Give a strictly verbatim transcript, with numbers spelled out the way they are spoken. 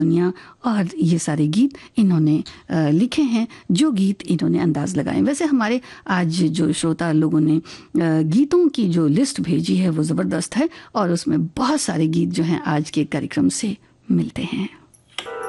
दुनिया और ये सारे गीत इन्होंने अ, लिखे हैं, जो गीत इन्होंने अंदाज़ लगाए। वैसे हमारे आज जो श्रोता लोगों ने अ, गीतों की जो लिस्ट भेजी है वो ज़बरदस्त है और उसमें बहुत सारे गीत जो हैं आज के कार्यक्रम से मिलते हैं।